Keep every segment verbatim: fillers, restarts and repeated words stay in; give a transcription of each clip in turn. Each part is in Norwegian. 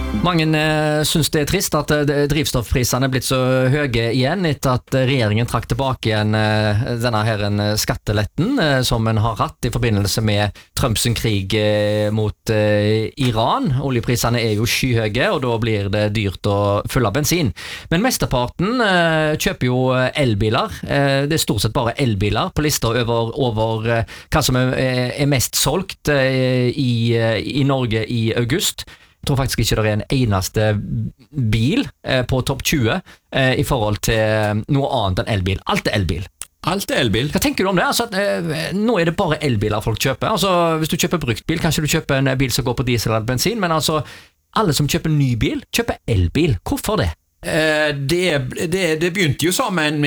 Mange eh, synes det er trist at eh, drivstoffprisene er blitt så høye igjen etter at eh, regjeringen trakk tilbake igjen eh, denne her en, eh, skatteletten eh, som en har hatt i forbindelse med Trumps krig eh, mot eh, Iran. Oljeprisene er jo skyhøye, og da blir det dyrt å fylle bensin. Men mesteparten eh, kjøper jo elbiler. Eh, det er stort sett bare elbiler på lista over, over eh, hva som er, er mest solgt eh, i, i Norge i august. Jeg tror faktisk ikke det er en eneste bil eh, på topp tjue eh, i forhold til noe annet enn elbil. Alt er elbil. Alt er elbil. Hva tenker du om det? Altså, at, eh, nå er det bare elbiler folk kjøper. Altså, hvis du kjøper bruktbil, kanskje du kjøper en bil som går på diesel eller bensin, men altså, alle som kjøper ny bil, kjøper elbil. Hvorfor det? Eh, det, det, det begynte jo som en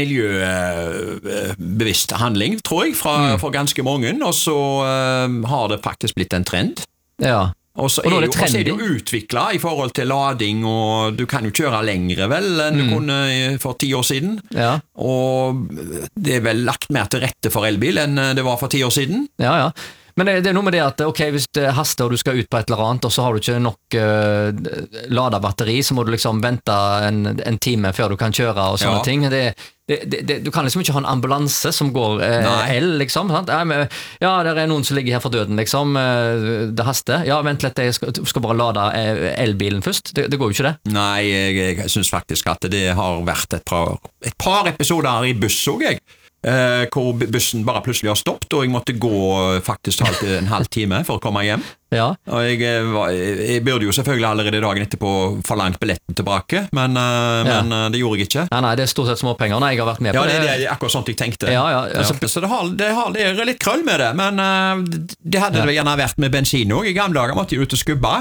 miljøbevisst handling, tror jeg, fra, mm. for ganske mange, og så eh, har det faktisk blitt en trend. Ja. Og så er, er, jo, er det jo utviklet i forhold til lading, og du kan jo kjøre lengre vel enn du mm. kunne for ti år siden. Ja. Og det er vel lagt mer til rette for elbil enn det var for ti år siden. Ja, ja. Men det, det er noe med det at ok, hvis det haster og du skal ut på et eller annet, og så har du ikke nok uh, lada batteri, så må du liksom vente en, en time før du kan kjøre og sånne ja. ting. Det, det, det, du kan liksom ikke ha en ambulanse som går uh, el, liksom. Sant? Ja, men, ja, det er noen som ligger her for døden, liksom. Uh, det haster. Ja, vent litt, jeg skal, skal bare lade elbilen først. Det, det går jo ikke det. Nei, jeg, jeg synes faktisk at det har vært et par, et par episoder i buss, så jeg. Uh, hvor bussen bare plutselig har stoppet, og jeg måtte gå faktisk en halv time for å komme hjem. Ja. Og jeg, jeg burde jo selvfølgelig allerede dagen etterpå forlangt billetten tilbake, men, uh, ja. men uh, det gjorde jeg ikke. Nei, nei, det er stort sett småpenger. Nei, jeg har vært med ja, på det. Ja, det, det er akkurat sånt jeg tenkte. Ja, ja, altså, ja. Så det har, det, har, det er litt krøll med det, men uh, det hadde ja. det gjerne vært med bensin også. I gamle dager måtte jeg ut og skubbe.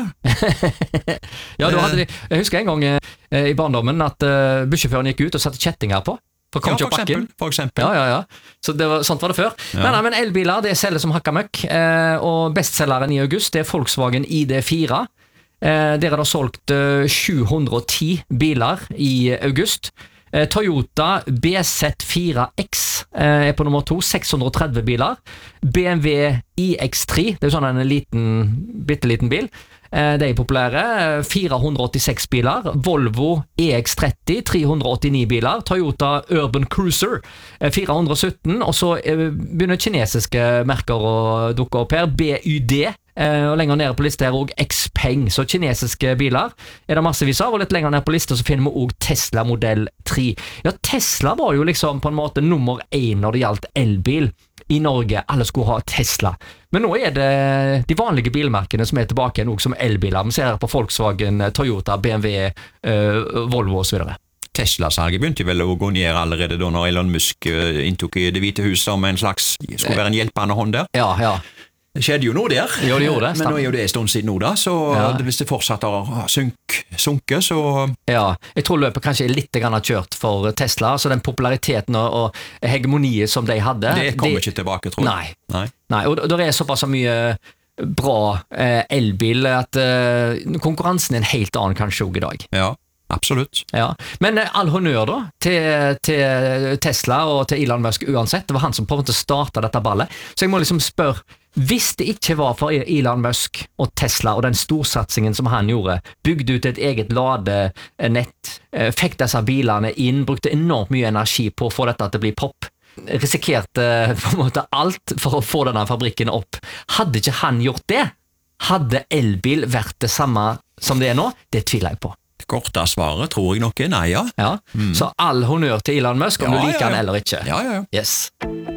Ja, da hadde de, jeg husker en gang uh, i barndommen at uh, bussjåføren gikk ut og satte kjettinger på. For, ja, for, eksempel, for eksempel. Ja, ja, ja. Så det var, sånt var det før. Ja. Nei, nei, men elbiler, det selger som hakka møkk. Eh, og bestselgeren i august, det er Volkswagen I D fire. Eh, der er det solgt eh, sju hundre og ti biler i august. Eh, Toyota B Z fire X eh, er på nummer to, seks hundre og tretti biler. B M W I X tre, det er jo sånn en liten, bitteliten bil. De er populære, fire hundre og åttiseks biler, Volvo E X tretti, tre hundre og åttini biler, Toyota Urban Cruiser, fire hundre og sytten, og så begynner kinesiske merker å dukke opp her, B Y D, og lenger nede på lista her også Xpeng, så kinesiske biler er det massevis av, og litt lenger nede på lista så finner vi også Tesla Model tre. Ja, Tesla var jo liksom på en måte nummer én når det gjaldt elbil i Norge, alle skulle ha Tesla. Men nå er det de vanlige bilmerkene som er tilbake igjen som elbiler. Vi ser her på Volkswagen, Toyota, B M W, uh, Volvo og så videre. Tesla-salget begynte vel å gå ned allerede da når Elon Musk uh, inntok i Det hvite huset som en slags, skulle være en hjelpende hånd der. Ja, ja. Det skjedde jo noe der, jo, det gjorde det, men nå er jo det en stund siden nå da, så ja. hvis det fortsatt har sunk, sunket, så... Ja, jeg tror løpet kanskje er litt grann kjørt for Tesla, så den populariteten og, og hegemoniet som de hadde... Det kommer de, ikke tilbake, tror jeg. Nei, nei. nei og det er såpass mye bra eh, elbil at eh, konkurransen er en helt annen kanskje også i dag. Ja. Absolutt. Ja. Men all honnør da til, til Tesla og til Elon Musk uansett. Det var han som på en måte startet dette ballet. Så jeg må liksom spørre, hvis det ikke var for Elon Musk og Tesla og den storsatsingen som han gjorde, bygde ut et eget ladenett, fikk disse bilene inn, brukte enormt mye energi på å få dette til å bli pop, risikerte på en måte alt for å få denne fabrikken opp. Hadde ikke han gjort det, hadde elbil vært det samme som det er nå? Det tviler jeg på. Korte svaret tror jeg nok er nei, ja. ja. Mm. Så all honnør til Elon Musk, om ja, du liker ja, ja. han eller ikke. Ja, ja, ja. Yes.